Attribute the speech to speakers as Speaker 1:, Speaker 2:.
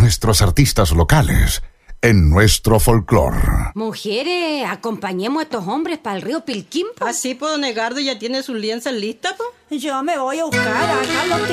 Speaker 1: nuestros artistas locales en nuestro folclore.
Speaker 2: Mujeres, acompañemos a estos hombres para el río Pilquín, po.
Speaker 3: Así, pues, don Edgardo ya tiene sus lienzas listas, po.
Speaker 4: Yo me voy a buscar a Carlos